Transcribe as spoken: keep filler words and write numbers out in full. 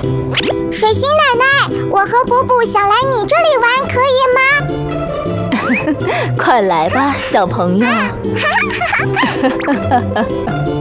水星奶奶，我和补补想来你这里玩，可以吗？ 快来吧，小朋友。